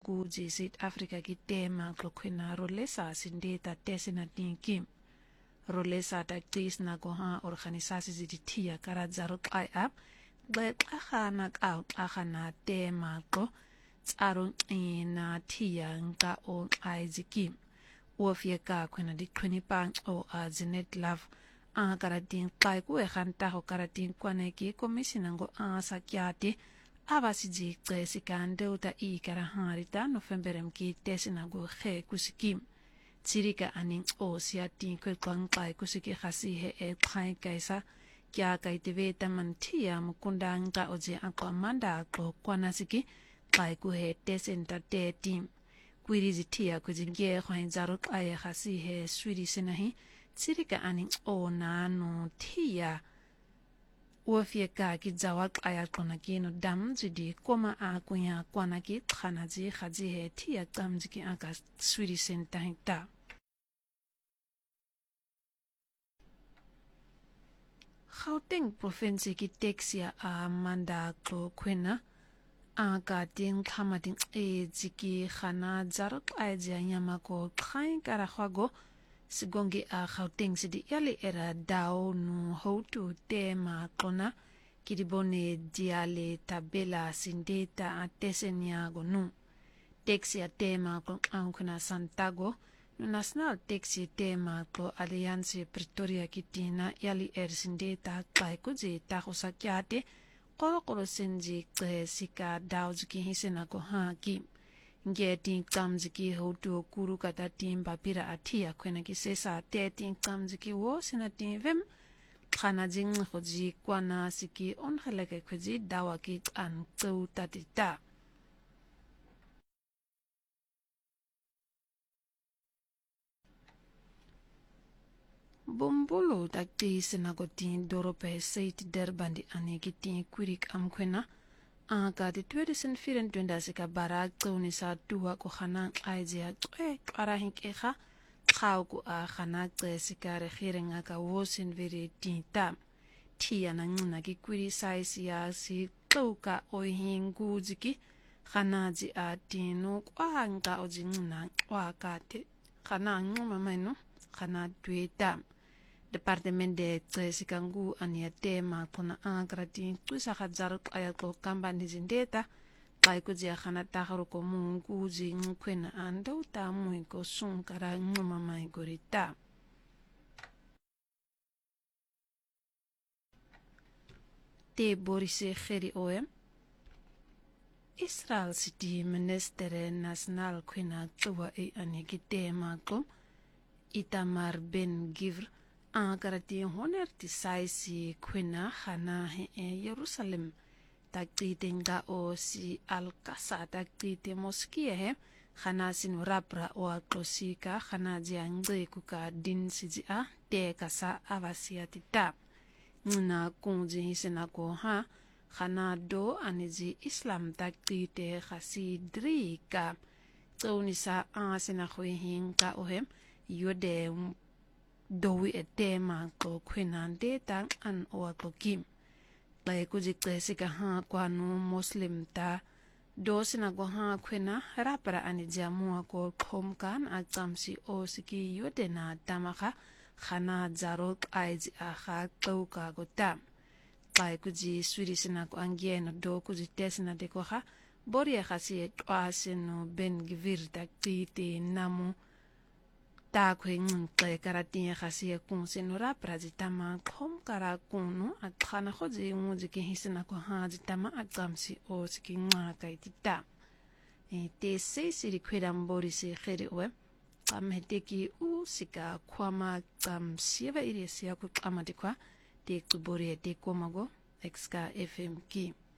nguji South Africa ki tema klokwena rolesa sindeta tesena tinki rolesa ta tisna ko ha organisasi ziditia karadzaro qaya qeqana ka qana tema ko tsaro ina tia nka o aiziki ofyeka kwena dikhweni pa o azinet love karatin qai ku ekhanta ho karatin kwaneki commissioner ngo sakyati abasiji qesikande uta ikara harita November mki tesina go khe kusikim tsirika aning o siatin kwekwan qai kusiki khasi he e qai kaisa kya kaiteveta mantia mukundanga oje akwamanda ko kwanasiki qai ku he tesenta te team kwirizitia kujinge khwainzaro qai khasi he swiri senahi tsirika aning o nanu tia ofyeka ki zawak aya kona kino dam jidi koma akunya kwana ki khanaji khaji he thia kamji ki aka swiri senta hita Gauteng province ki texia amanda ko kwena aka ting khamading jiki khana zarok aja nyama ko khain kara khwago sigongi Gauteng sidi yali era dao nu houtu tema kona kiribone diale tabela sindeta atesenia gonu texi tema kon kuna Santago no national texi tema ko Alliance Pretoria kitina yali er sindeta kai kuji ta hosakyate koro senji sika dao ziki hisena ko haki ngeti kamziki hotu kuru kata timba pira atia kwena kisesa tetin kamziki wo sinatin vem khana jing khoji kwana siki on khalake khoji dawa ki an tsutatita bombolo takti sinagotin dorope seit derbandi anegiti kurik amkwena aka de 2024 sika barak tsoni sa tuwa ko khana aizia qarahin kha khaw ku khana sika regirenga ka wosin veri tinta tia na ngina ki kwiri size ya si toka ohingu jiki khana ji atino kwanga ojingina wakate khana nguma maino khana tueta Departement de Sikangu ania tema kona angrati tuisa khadzar aya ko kambani zindeta kai kujia khana taharo ko mungu jing kwena ando ta mu ko sunkara nguma mai gorita te borise kheri oem Israel City Minister National kwena tuwa e ani kitema ko Itamar Ben Gvir karati honer ti saisi kwena khana he Jerusalem takitenga o si al-Qasa takite moskia he khana sinu rapra o aklosika khana jiangze kuka din sijia te kasa avasiatita nguna kunji hisena ko ha khana do aniji Islam takite khasi drika tsonisa asena khohinka ohem yode dowi etema ko kwinande ta an o ko kim lai kuji sika ha kwanu muslim ta do sina go ha kwena rapara ani jamu ko khomkan atamsi o siki yode na tamaka khana zarok aiz akha tauka go tam lai kuji swiri sina ko angien do kuji tesina de ko ha boria khasi twasino Ben Gvir takti namu ta kweng karatin khasi kun sinura prazitama khom kara kunu akhana khoji muji ke hisna ko hajitama akamsi o sikinga kaitita te se siri kwedam borisi kheri we amheteki u sika kwama sieva iresia ku amadikwa te kubori te komago exka fm ki